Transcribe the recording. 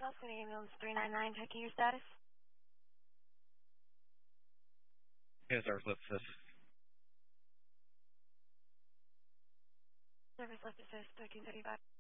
Charleston Ambulance 399, checking your status. Here's our left assist. Service left assist, 1335.